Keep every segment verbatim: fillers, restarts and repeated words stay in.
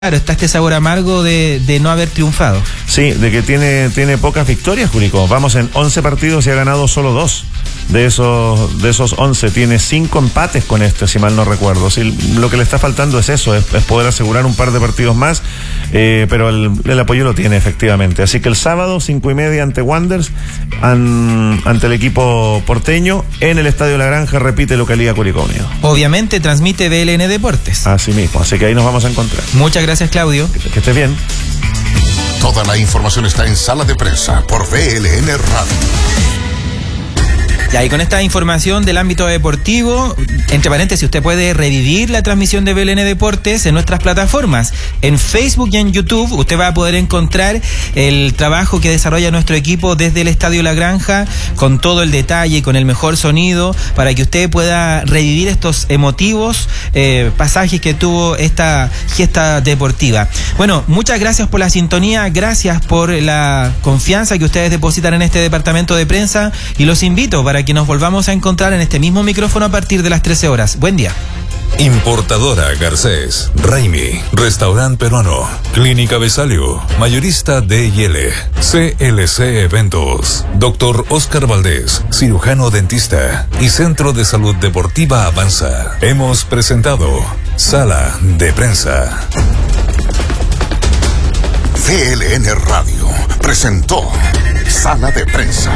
Claro, está este sabor amargo de, de no haber triunfado. Sí, de que tiene, tiene pocas victorias, Curicó. Vamos en once partidos y ha ganado solo dos. De esos, de esos once, tiene cinco empates con este, si mal no recuerdo. Sí, lo que le está faltando es eso, es, es poder asegurar un par de partidos más, eh, pero el, el apoyo lo tiene efectivamente. Así que el sábado, cinco y media ante Wanderers, an, ante el equipo porteño, en el Estadio La Granja, repite localidad Curicó Unido. Obviamente transmite B L N Deportes. Así mismo, así que ahí nos vamos a encontrar. Muchas gracias, Claudio. Que, que estés bien. Toda la información está en Sala de Prensa por B L N Radio. Ya, y con esta información del ámbito deportivo, entre paréntesis, usted puede revivir la transmisión de B L N Deportes en nuestras plataformas. En Facebook y en YouTube usted va a poder encontrar el trabajo que desarrolla nuestro equipo desde el Estadio La Granja, con todo el detalle y con el mejor sonido, para que usted pueda revivir estos emotivos eh, pasajes que tuvo esta gesta deportiva. Bueno, muchas gracias por la sintonía, gracias por la confianza que ustedes depositan en este departamento de prensa, y los invito para que nos volvamos a encontrar en este mismo micrófono a partir de las trece horas. Buen día. Importadora Garcés, Raimi, Restaurante Peruano, Clínica Besalio, Mayorista D y L, C L C Eventos, Doctor Oscar Valdés, Cirujano Dentista y Centro de Salud Deportiva Avanza. Hemos presentado Sala de Prensa. B L N Radio presentó Sala de Prensa.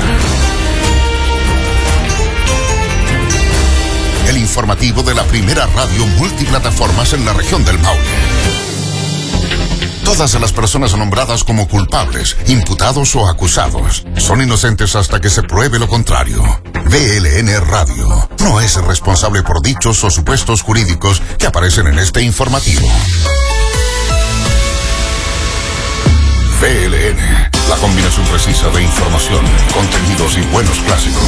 El informativo de la primera radio multiplataformas en la región del Maule. Todas las personas nombradas como culpables, imputados o acusados son inocentes hasta que se pruebe lo contrario. B L N Radio no es responsable por dichos o supuestos jurídicos que aparecen en este informativo. B L N, la combinación precisa de información, contenidos y buenos clásicos.